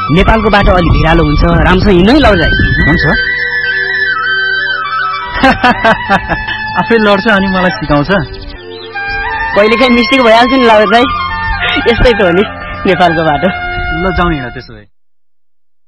नेपालको बाटो अलि भिरालो हुन्छ, राम्रोसँग हिँड्नु है लौजाई। हुन्छ। आफै लड्छ अनि मलाई सिकाउँछ। कहिलेकाहीँ मिस्टेक भइहाल्छ नि लौजाई, यस्तै त हो नि नेपालको बाटो। ल जाउँ हिँड त्यसो भए।